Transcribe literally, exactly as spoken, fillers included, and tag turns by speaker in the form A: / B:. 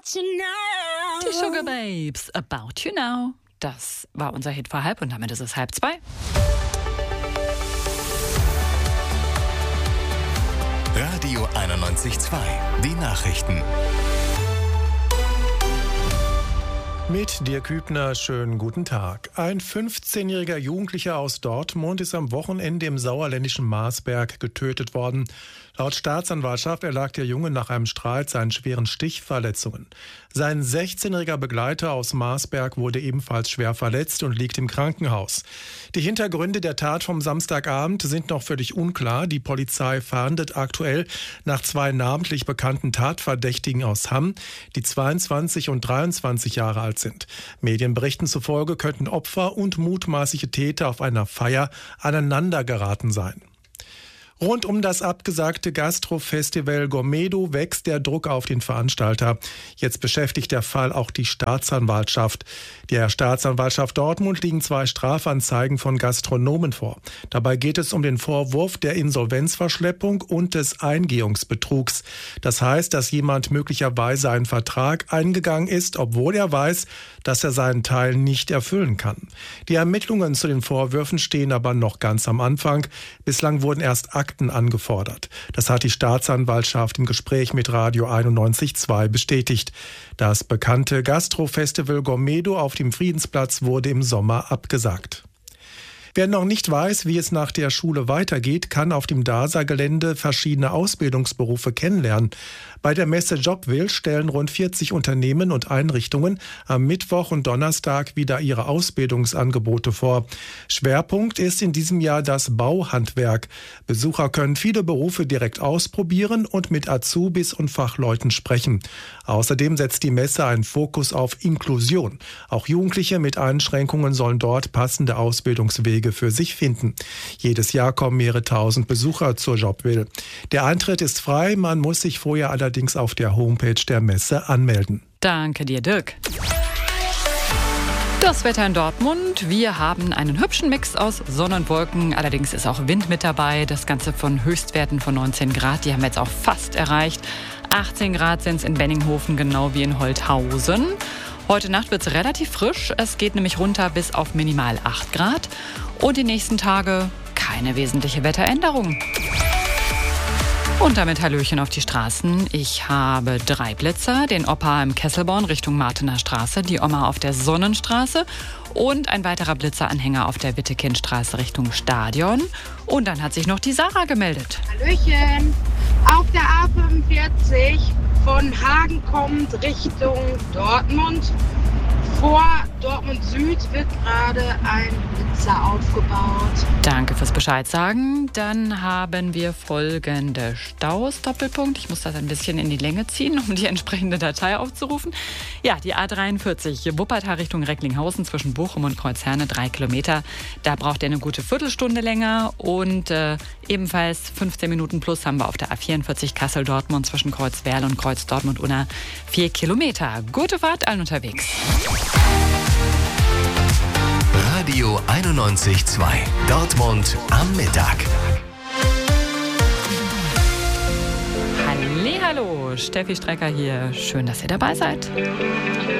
A: Die Sugar Babes, About You Now. Das war unser Hit vor halb und damit ist es halb zwei.
B: Radio einundneunzig Komma zwei, die Nachrichten.
C: Mit Dirk Hübner, schönen guten Tag. Ein fünfzehnjähriger Jugendlicher aus Dortmund ist am Wochenende im sauerländischen Marsberg getötet worden. Laut Staatsanwaltschaft erlag der Junge nach einem Streit seinen schweren Stichverletzungen. Sein sechzehnjähriger Begleiter aus Marsberg wurde ebenfalls schwer verletzt und liegt im Krankenhaus. Die Hintergründe der Tat vom Samstagabend sind noch völlig unklar. Die Polizei fahndet aktuell nach zwei namentlich bekannten Tatverdächtigen aus Hamm, die zweiundzwanzig und dreiundzwanzig Jahre alt sind. Medienberichten zufolge könnten Opfer und mutmaßliche Täter auf einer Feier aneinander geraten sein. Rund um das abgesagte Gastro-Festival Gourmedo wächst der Druck auf den Veranstalter. Jetzt beschäftigt der Fall auch die Staatsanwaltschaft. Der Staatsanwaltschaft Dortmund liegen zwei Strafanzeigen von Gastronomen vor. Dabei geht es um den Vorwurf der Insolvenzverschleppung und des Eingehungsbetrugs. Das heißt, dass jemand möglicherweise einen Vertrag eingegangen ist, obwohl er weiß, dass er seinen Teil nicht erfüllen kann. Die Ermittlungen zu den Vorwürfen stehen aber noch ganz am Anfang. Bislang wurden erst Akten angefordert. Das hat die Staatsanwaltschaft im Gespräch mit Radio einundneunzig Komma zwei bestätigt. Das bekannte Gastro-Festival Gourmedo auf dem Friedensplatz wurde im Sommer abgesagt. Wer noch nicht weiß, wie es nach der Schule weitergeht, kann auf dem D A S A-Gelände verschiedene Ausbildungsberufe kennenlernen. Bei der Messe Jobwill stellen rund vierzig Unternehmen und Einrichtungen am Mittwoch und Donnerstag wieder ihre Ausbildungsangebote vor. Schwerpunkt ist in diesem Jahr das Bauhandwerk. Besucher können viele Berufe direkt ausprobieren und mit Azubis und Fachleuten sprechen. Außerdem setzt die Messe einen Fokus auf Inklusion. Auch Jugendliche mit Einschränkungen sollen dort passende Ausbildungswege für sich finden. Jedes Jahr kommen mehrere tausend Besucher zur Jobwill. Der Eintritt ist frei, man muss sich vorher allerdings auf der Homepage der Messe anmelden.
A: Danke dir, Dirk. Das Wetter in Dortmund. Wir haben einen hübschen Mix aus Sonne und Wolken. Allerdings ist auch Wind mit dabei. Das Ganze von Höchstwerten von neunzehn Grad. Die haben wir jetzt auch fast erreicht. achtzehn Grad sind es in Benninghofen, genau wie in Holthausen. Heute Nacht wird es relativ frisch. Es geht nämlich runter bis auf minimal acht Grad. Und die nächsten Tage keine wesentliche Wetteränderung. Und damit Hallöchen auf die Straßen. Ich habe drei Blitzer, den Opa im Kesselborn Richtung Martener Straße, die Oma auf der Sonnenstraße und ein weiterer Blitzeranhänger auf der Wittekindstraße Richtung Stadion. Und dann hat sich noch die Sarah gemeldet.
D: Hallöchen, auf der A fünfundvierzig von Hagen kommt Richtung Dortmund. Vor Dortmund Süd wird gerade ein Blitzer aufgebaut.
A: Danke fürs Bescheid sagen. Dann haben wir folgende Staus, Doppelpunkt. Ich muss das ein bisschen in die Länge ziehen, um die entsprechende Datei aufzurufen. Ja, die A dreiundvierzig, Wuppertal Richtung Recklinghausen zwischen Bochum und Kreuzherne, drei Kilometer. Da braucht ihr eine gute Viertelstunde länger. Und äh, ebenfalls fünfzehn Minuten plus haben wir auf der A vierundvierzig Kassel-Dortmund zwischen Kreuzwerl und Kreuz-Dortmund-Unna, vier Kilometer. Gute Fahrt allen unterwegs.
B: Radio einundneunzig Komma zwei. Dortmund am Mittag.
A: Hallihallo, Steffi Strecker hier. Schön, dass ihr dabei seid.